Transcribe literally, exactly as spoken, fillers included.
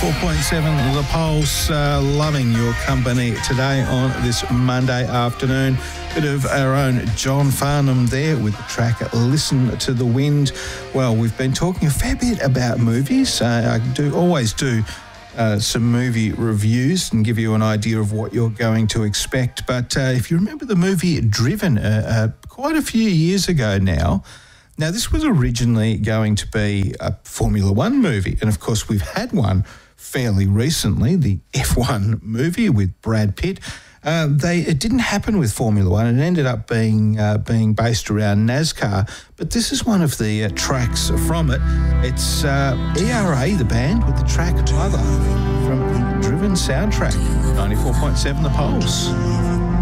ninety-four point seven The Pulse, uh, loving your company today on this Monday afternoon. Bit of our own John Farnham there with the track Listen to the Wind. Well, we've been talking a fair bit about movies. Uh, I do always do uh, some movie reviews and give you an idea of what you're going to expect. But uh, if you remember the movie Driven uh, uh, quite a few years ago now, Now, this was originally going to be a Formula One movie, and of course we've had one fairly recently, the F one movie with Brad Pitt. Uh, they it didn't happen with Formula One. It ended up being uh, being based around NASCAR, but this is one of the uh, tracks from it. It's uh, E R A, the band, with the track Mother from the Driven soundtrack. ninety-four point seven The Pulse.